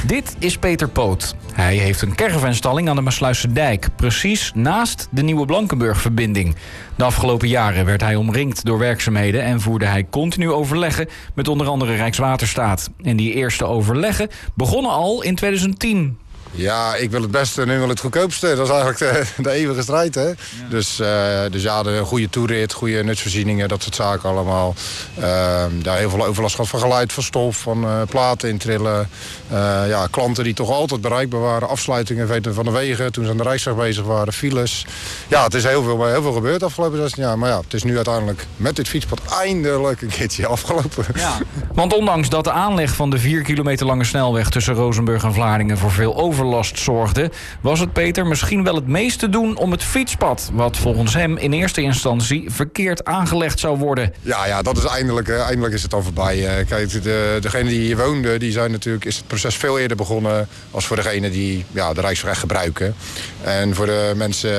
Dit is Peter Poot. Hij heeft een caravanstalling aan de Maasluisse Dijk, precies naast de nieuwe Blankenburg-verbinding. De afgelopen jaren werd hij omringd door werkzaamheden en voerde hij continu overleggen met onder andere Rijkswaterstaat. En die eerste overleggen begonnen al in 2010. Ja, ik wil het beste en nu wil het goedkoopste. Dat is eigenlijk de eeuwige strijd, hè? Ja. Dus ja, de goede toerit, goede nutsvoorzieningen, dat soort zaken allemaal. Daar heel veel overlast gehad van geluid, van stof, van platen intrillen. Ja, klanten die toch altijd bereikbaar waren. Afsluitingen van de wegen toen ze aan de Rijksweg bezig waren. Files. Ja, het is heel veel gebeurd de afgelopen 16 jaar. Maar ja, het is nu uiteindelijk met dit fietspad eindelijk een keertje afgelopen. Ja. Want ondanks dat de aanleg van de 4 kilometer lange snelweg tussen Rozenburg en Vlaardingen voor veel overlast zorgde, was het Peter misschien wel het meest te doen om het fietspad, wat volgens hem in eerste instantie verkeerd aangelegd zou worden. Ja, dat is eindelijk is het al voorbij. Kijk, degene die hier woonden, die zijn natuurlijk, is het proces veel eerder begonnen als voor degene die de Rijksweg echt gebruiken. En voor de mensen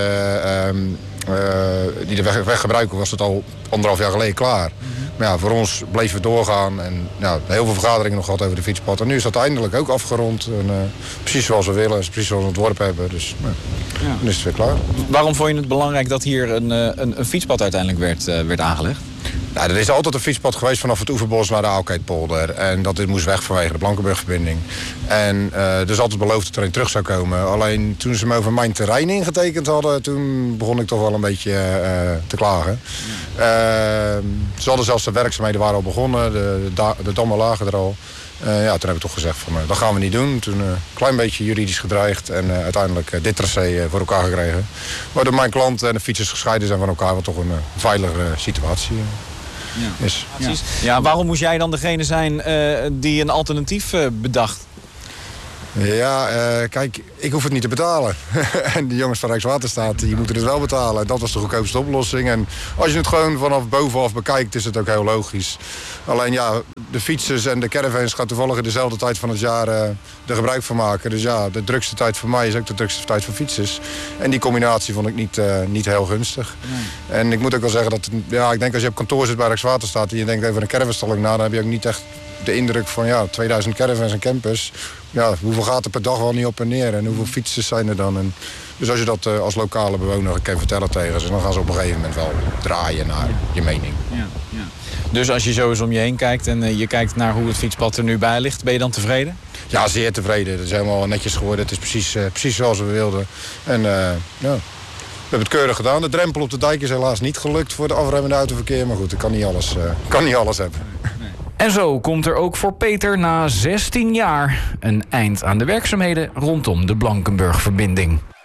die de weg gebruiken was het al 1,5 jaar geleden klaar. Maar ja, voor ons bleven we doorgaan en heel veel vergaderingen nog gehad over de fietspad. En nu is dat eindelijk ook afgerond. En, precies zoals we willen, precies zoals we het ontworpen hebben. Dus dan is het weer klaar. Waarom vond je het belangrijk dat hier een fietspad uiteindelijk werd aangelegd? Nou, er is altijd een fietspad geweest vanaf het Oeverbos naar de Aalkeitpolder. En dat moest weg vanwege de Blankenburg-verbinding. En er is altijd beloofd dat er een terug zou komen. Alleen toen ze hem over mijn terrein ingetekend hadden, toen begon ik toch wel een beetje te klagen. Ze hadden zelfs de werkzaamheden waren al begonnen, de dammen lagen er al. Toen heb ik toch gezegd van dat gaan we niet doen. Toen een klein beetje juridisch gedreigd en uiteindelijk dit tracé voor elkaar gekregen. Waardoor mijn klant en de fietsers gescheiden zijn van elkaar, wat toch een veilige situatie is. Ja, waarom moest jij dan degene zijn die een alternatief bedacht? Ja, kijk, ik hoef het niet te betalen. En de jongens van Rijkswaterstaat, die moeten het wel betalen. Dat was de goedkoopste oplossing. En als je het gewoon vanaf bovenaf bekijkt, is het ook heel logisch. Alleen de fietsers en de caravans gaan toevallig in dezelfde tijd van het jaar er gebruik van maken. Dus ja, de drukste tijd voor mij is ook de drukste tijd voor fietsers. En die combinatie vond ik niet heel gunstig. Nee. En ik moet ook wel zeggen dat, ik denk als je op kantoor zit bij Rijkswaterstaat en je denkt over een caravanstalling na, dan heb je ook niet echt de indruk van 2000 caravans en campers. Ja, hoeveel gaat er per dag wel niet op en neer en hoeveel fietsers zijn er dan? En dus als je dat als lokale bewoner kan vertellen tegen ze, dan gaan ze op een gegeven moment wel draaien naar je mening. Ja. Dus als je zo eens om je heen kijkt en je kijkt naar hoe het fietspad er nu bij ligt, ben je dan tevreden? Ja, zeer tevreden. Het is helemaal netjes geworden. Het is precies zoals we wilden. En we hebben het keurig gedaan. De drempel op de dijk is helaas niet gelukt voor de afremmende autoverkeer. Maar goed, ik kan niet alles hebben. En zo komt er ook voor Peter na 16 jaar een eind aan de werkzaamheden rondom de Blankenburg-verbinding.